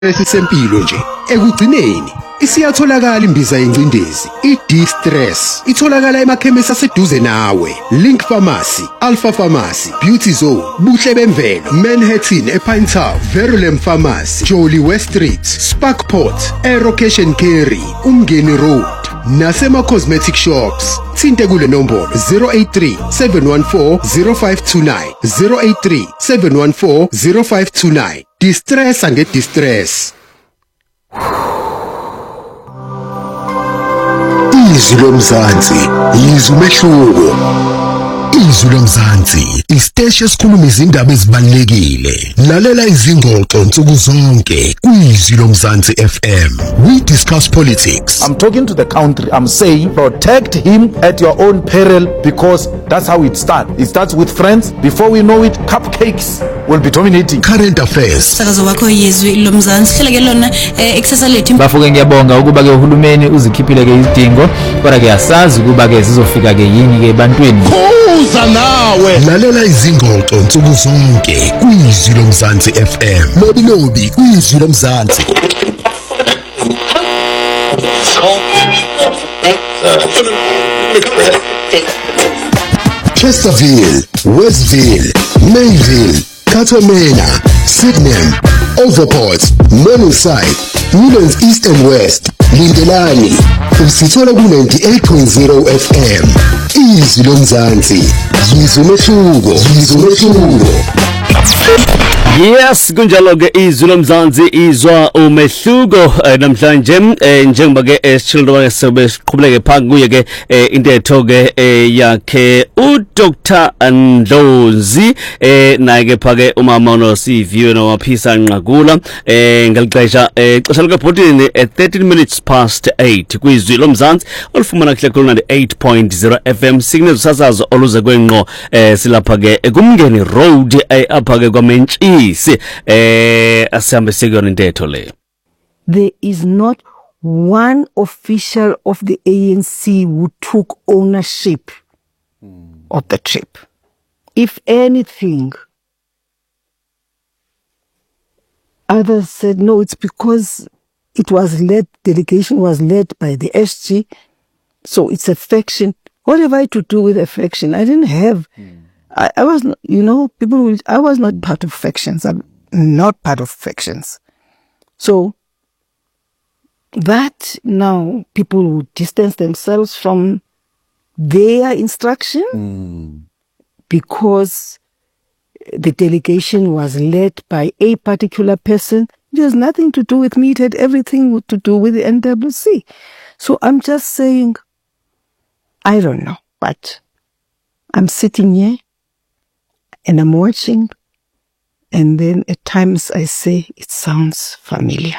esisempilo nje. Ekugcineni isiyatholakala imbiza yencindezi, i-D-Stress. Itholakala emakhemisi aseduze nawe. Link Pharmacy, Alpha Pharmacy, Beauty Zone, Buhle Bemvelo, Manhattan ePinetown, Verulam Pharmacy, Jolly West Street, Sparkport, Aero Cash and Carry, Umngeni Road, nasema cosmetic shops. Thinte kule nombolo 083 714 0529, 083 714 0529. Distress and get distress. Izwi lomzansi, izwi umehluko. Izwi lomzansi, isiteshi esikhuluma izindaba ezibalulekile. Lalela izingxoxo nsuku zonke kwizwi lomzansi FM. We discuss politics. I'm talking to the country. I'm saying protect him at your own peril, because that's how it starts. It starts with friends. Before we know it, cupcakes will be dominating. Current affairs. Sakazo wakho yizwi lomzansi hleleke lona excess lethu. Bafuke ngiyabonga ukuba ke uhulumeni uzikhiphile ke izidingo, kodwa ke asazi ukuba ke zizofika ke yini ke ebantwini. Uza nawe. Lalela izingxoxo nsuku zonke kwizwi lomzansi FM. Lobi kwizwi lomzansi. Chesterfield, Westville, Mayville, Katamena, Sydenham, Overport, Morningside, Woodlands East and West, Lindelani, usithola ku-98.0 FM. Izwi lomzansi, izwi umehluko. Yes, kunjalo ke izwi lomzansi izwa umehluko namhlanje njengoba ke esithilo sobe siqhubuleke phansi kuye ke intetho ke yakhe uDr Ndlozi naye ke phake umama uNosiviwe nowaphisa Nqakula ngelixesha ixesha likebhotini 13 minutes past 8 kwizwi lomzansi olufumana kuhle ku 98.0 FM signal sasazo oluze kwenqo silapha ke kumngeni road apha ke kwaMentshisi asihambe sikuyona intetho le. There is not one official of the ANC who took ownership of the trip. If anything, others said no, it's because delegation was led by the SG, so it's a faction. What have I to do with a faction? I didn't have, I was not, I was not part of factions. I'm not part of factions. So that now people will distance themselves from their instruction because the delegation was led by a particular person. It has nothing to do with me. It had everything to do with the NWC. So I'm just saying, I don't know, but I'm sitting here and I'm watching, and then at times I say it sounds familiar.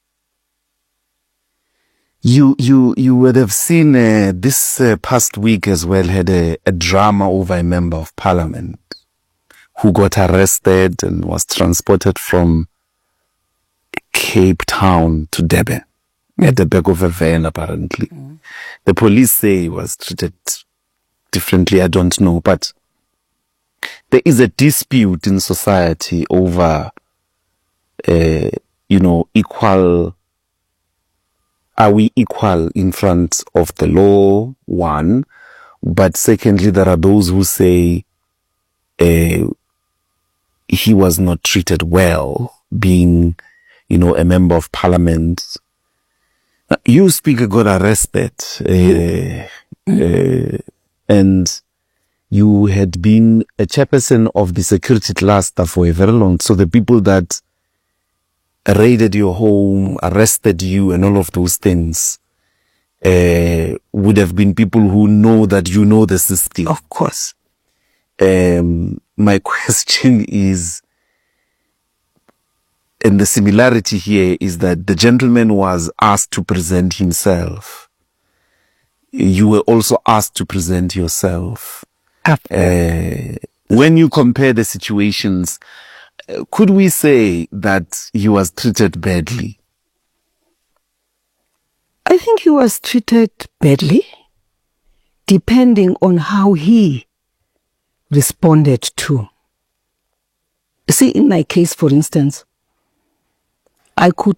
You would have seen this past week as well had a drama over a member of parliament who got arrested and was transported from Cape Town to Durban at the back of a van apparently. The police say he was treated differently, I don't know, but there is a dispute in society over, equal. Are we equal in front of the law? One, but secondly, there are those who say he was not treated well, being, a member of parliament. You speaker got arrested, and you had been a chairperson of the security cluster for a very long time. So the people that raided your home, arrested you, and all of those things would have been people who know that you know the system. Of course. My question is, and the similarity here is that the gentleman was asked to present himself. You were also asked to present yourself. When you compare the situations, could we say that he was treated badly? I think he was treated badly, depending on how he responded to. See, in my case, for instance, I could